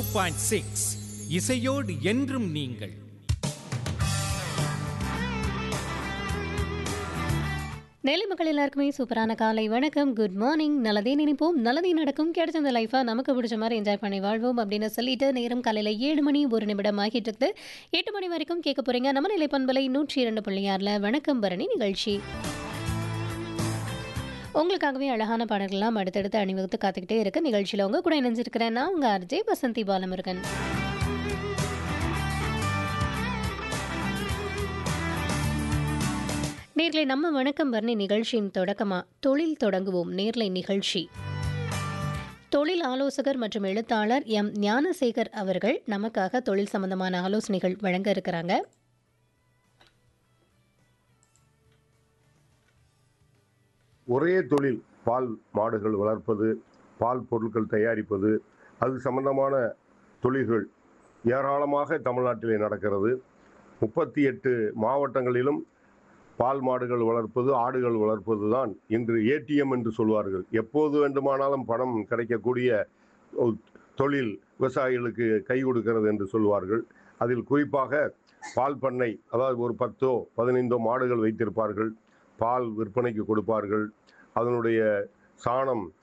102.6 இசையோடு என்றும் நீங்கள். நெல்லை மக்கள் எல்லாருக்குமே சூப்பரான காலை வணக்கம், குட் மார்னிங். நல்லதே நினைப்போம், நல்லதே நடக்கும், கிடைச்ச அந்த லைஃபை நமக்கு பிடிச்ச மாதிரி என்ஜாய் பண்ணி வாழ்வோம் அப்படின்னு சொல்லிட்டு நேரம் காலையில் 7 மணி 1 நிமிடம் ஆகிட்டு இருக்குது. 8 மணி வரைக்கும் கேட்க போறீங்க நம்ம நிலை பண்பலை 102.6 வணக்கம் பரணி நிகழ்ச்சி. உங்களுக்காகவே அழகான பாடல்கள்லாம் அடுத்தடுத்து அணிவகுத்து காத்துக்கிட்டே இருக்கு. நிகழ்ச்சியில் உங்க கூட இணைஞ்சிருக்கிறேன் நான் உங்க ஆர்ஜே வசந்தி பாலமுருகன். நேர்களை நம்ம வணக்கம் பரணி நிகழ்ச்சியின் தொடக்கமா தொழில் தொடங்குவோம் நேர்லை நிகழ்ச்சி. தொழில் ஆலோசகர் மற்றும் எழுத்தாளர் எம் ஞானசேகர் அவர்கள் நமக்காக தொழில் சம்பந்தமான ஆலோசனைகள் வழங்க இருக்கிறாங்க. ஒரே தொழில் பால் மாடுகள் வளர்ப்பது, பால் பொருட்கள் தயாரிப்பது, அது சம்பந்தமான தொழில்கள் ஏராளமாக தமிழ்நாட்டிலே நடக்கிறது. 38 மாவட்டங்களிலும் பால் மாடுகள் வளர்ப்பது, ஆடுகள் வளர்ப்பது தான் இன்று ஏடிஎம் என்று சொல்வார்கள். எப்போது வேண்டுமானாலும் பணம் கிடைக்கக்கூடிய தொழில் விவசாயிகளுக்கு கை கொடுக்கிறது என்று சொல்வார்கள். அதில் குறிப்பாக பால் பண்ணை, அதாவது ஒரு 10 15 மாடுகள் வைத்திருப்பார்கள். பால் விற்பனைக்கு கொடுப்பார்கள். அதனுடைய சாணம்